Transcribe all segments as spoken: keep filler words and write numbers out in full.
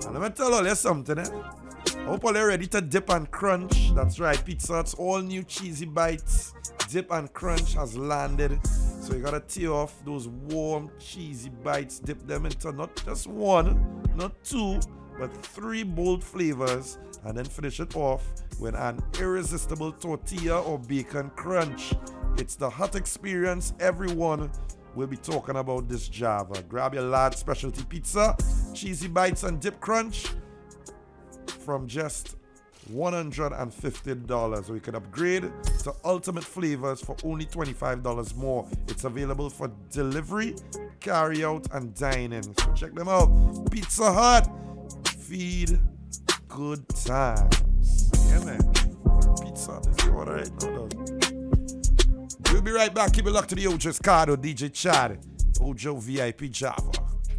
And let me tell you something, eh? I hope all are ready to dip and crunch. That's right, Pizza Hut's all new cheesy bites. Dip and crunch has landed. So you gotta tear off those warm cheesy bites, dip them into not just one, not two, but three bold flavors, and then finish it off with an irresistible tortilla or bacon crunch. It's the hot experience everyone will be talking about this Java. Grab your large specialty pizza, cheesy bites and dip crunch from just one hundred fifty dollars. So you can upgrade to ultimate flavors for only twenty-five dollars more. It's available for delivery, carry out, and dine-in. So check them out. Pizza Hut. Feed good times. Yeah, man. Pizza Hut is the order right now, dog. We'll be right back. Keep it locked to the Ojo Escado, D J Chad, Ojo V I P Java.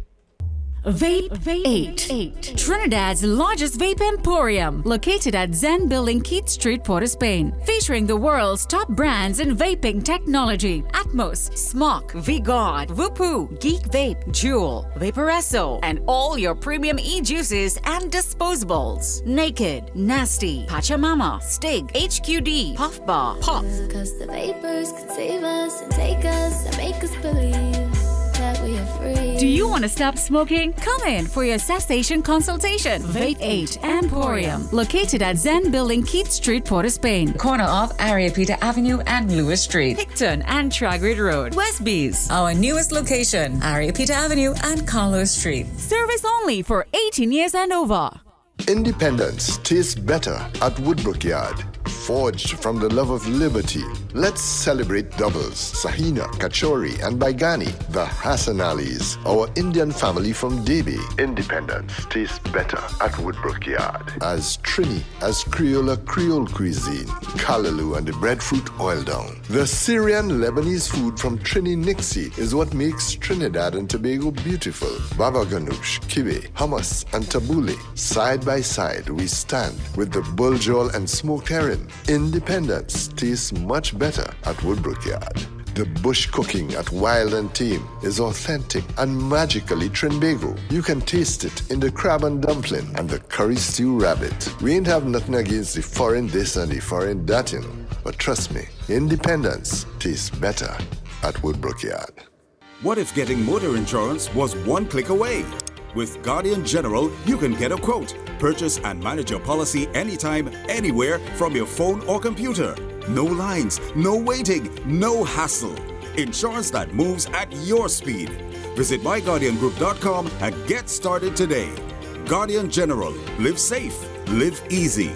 Vape, Vape eight. eight. Trinidad's largest vape emporium, located at Zen Building, Keith Street, Port of Spain. Featuring the world's top brands in vaping technology. Atmos, Smok, V-God, Whoopoo, Geek Vape, Juul, Vaporesso, and all your premium e-juices and disposables. Naked, Nasty, Pachamama, Stig, H Q D, Puff Bar, Pop. Cause the vapors can save us and take us and make us believe that we are free. Do you want to stop smoking? Come in for your cessation consultation. Vape eight Emporium, located at Zen Building, Keith Street, Port of Spain. Corner of Ariapita Avenue and Lewis Street. Picton and Tragrid Road. Westbees. Our newest location, Ariapita Avenue and Carlos Street. Service only for eighteen years and over. Independence tastes better at Woodbrook Yard. Forged from the love of liberty, let's celebrate doubles, Sahina, Kachori, and Baigani, the Hassan Alis, our Indian family from Debi. Independence tastes better at Woodbrook Yard. As Trini, as Creola Creole cuisine, Callaloo and the breadfruit oil down. The Syrian Lebanese food from Trini Nixie is what makes Trinidad and Tobago beautiful. Baba ganoush, kibe, hummus, and tabbouleh. Side by side, we stand with the buljol and smoked herring. Independence tastes much better at Woodbrook Yard. The bush cooking at Wild and Team is authentic and magically Trinbago. You can taste it in the crab and dumpling and the curry stew rabbit. We ain't have nothing against the foreign this and the foreign that, you know. But trust me, independence tastes better at Woodbrook Yard. What if getting motor insurance was one click away? With Guardian General, you can get a quote, purchase and manage your policy anytime, anywhere from your phone or computer. No lines, no waiting, no hassle. Insurance that moves at your speed. Visit my guardian group dot com and get started today. Guardian General. Live safe. Live easy.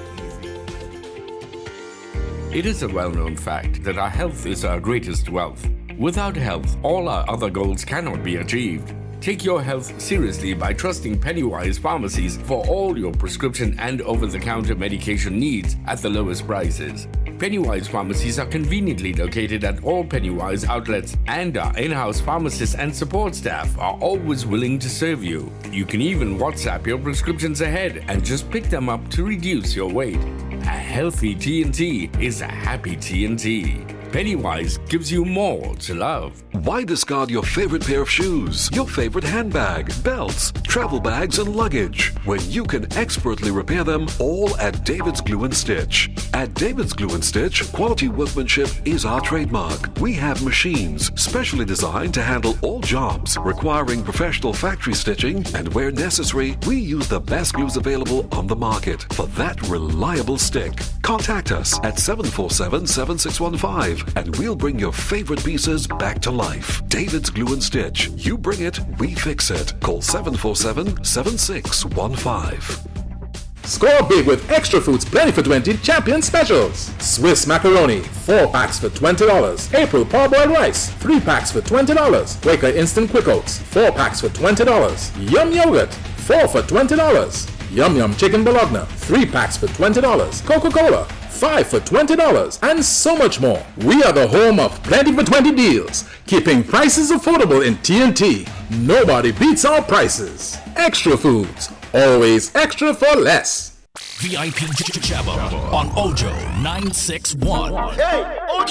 It is a well-known fact that our health is our greatest wealth. Without health, all our other goals cannot be achieved. Take your health seriously by trusting Pennywise Pharmacies for all your prescription and over-the-counter medication needs at the lowest prices. Pennywise Pharmacies are conveniently located at all Pennywise outlets, and our in-house pharmacists and support staff are always willing to serve you. You can even WhatsApp your prescriptions ahead and just pick them up to reduce your weight. A healthy T N T is a happy T N T. Pennywise gives you more to love. Why discard your favorite pair of shoes, your favorite handbag, belts, travel bags, and luggage when you can expertly repair them all at David's Glue and Stitch? At David's Glue and Stitch, quality workmanship is our trademark. We have machines specially designed to handle all jobs requiring professional factory stitching, and where necessary, we use the best glues available on the market for that reliable stick. Contact us at seven four seven, seven six one five and we'll bring your favorite pieces back to life. David's Glue and Stitch. You bring it, we fix it. Call seven four seven, seven six one five. Score big with Extra Foods Plenty for twenty Champion Specials. Swiss macaroni, four packs for twenty dollars. April parboiled rice, three packs for twenty dollars. Quaker Instant Quick Oats, four packs for twenty dollars. Yum Yogurt, four for twenty dollars. Yum Yum Chicken Bologna, three packs for twenty dollars. Coca-Cola, five for twenty dollars, and so much more. We are the home of Plenty for twenty deals, keeping prices affordable in T N T. Nobody beats our prices. Extra Foods, always extra for less. V I P Jabba on Ojo nine six one. Hey, Ojo!